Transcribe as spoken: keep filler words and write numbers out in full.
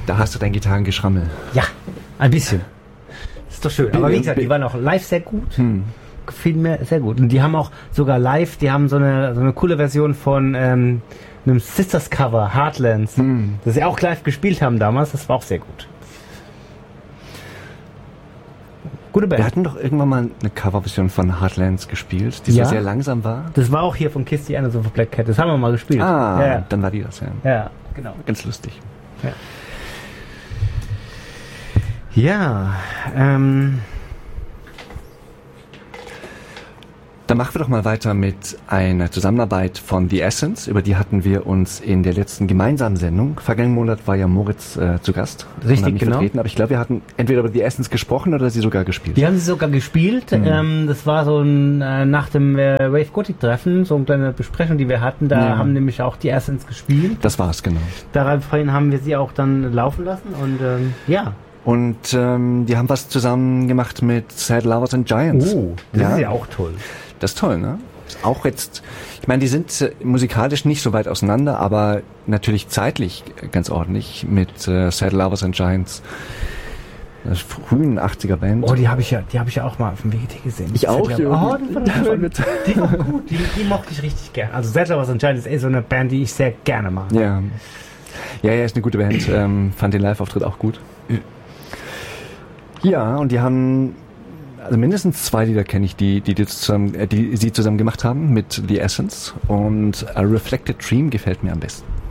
Da hast du dein Gitarrengeschrammel. Ja, ein bisschen. Das ist doch schön. Aber wie gesagt, die waren auch live sehr gut. Hm. Gefiel mir sehr gut. Und die haben auch sogar live, die haben so eine, so eine coole Version von ähm, einem Sisters-Cover, Heartlands, hm. das sie auch live gespielt haben damals. Das war auch sehr gut. Gute Band. Wir hatten doch irgendwann mal eine Coverversion von Heartlands gespielt, die ja? so sehr langsam war. Das war auch hier von Kiss the Annals of a Black Cat. Das haben wir mal gespielt. Ah, ja, ja. Dann war die das, ja. Ja, genau. Ganz lustig. Ja, ja ähm... Dann machen wir doch mal weiter mit einer Zusammenarbeit von The Essence. Über die hatten wir uns in der letzten gemeinsamen Sendung. Vergangenen Monat war ja Moritz äh, zu Gast. Richtig, genau. Vertreten, aber ich glaube, wir hatten entweder über The Essence gesprochen oder sie sogar gespielt. Wir haben sie sogar gespielt. Mhm. Ähm, das war so ein, äh, nach dem äh, Rave Gothic Treffen, so eine kleine Besprechung, die wir hatten. Da ja. haben nämlich auch The Essence gespielt. Das war's, genau. Daraufhin haben wir sie auch dann laufen lassen und ähm, ja. Und ähm, die haben was zusammen gemacht mit Sad Lovers and Giants. Oh, das ja. ist ja auch toll. Das ist toll, ne? Auch jetzt, ich meine, die sind äh, musikalisch nicht so weit auseinander, aber natürlich zeitlich ganz ordentlich mit äh, Sad Lovers and Giants. Das frühen achtziger Band. Oh, die habe ich ja, die habe ich ja auch mal auf dem W G T gesehen. Ich auch. Ja, oh, die, die, die war gut, die, die mochte ich richtig gern. Also Sad Lovers and Giants ist eh so eine Band, die ich sehr gerne mag. Ja, ja, ja, ist eine gute Band. Ähm, fand den Live-Auftritt auch gut. Ja, und die haben also mindestens zwei Lieder kenne ich, die, die, die, zusammen, die sie zusammen gemacht haben mit The Essence. Und A Reflected Dream gefällt mir am besten.